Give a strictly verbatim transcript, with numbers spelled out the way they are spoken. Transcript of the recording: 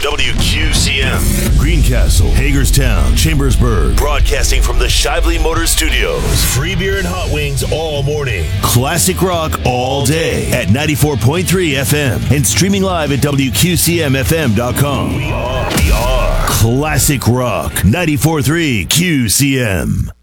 W Q C M. Greencastle, Hagerstown, Chambersburg. Broadcasting from the Shively Motors Studios. Free beer and hot wings all morning. Classic rock all day at ninety-four point three F M. And streaming live at W Q C M F M dot com. We are, we are Classic Rock ninety-four point three Q C M.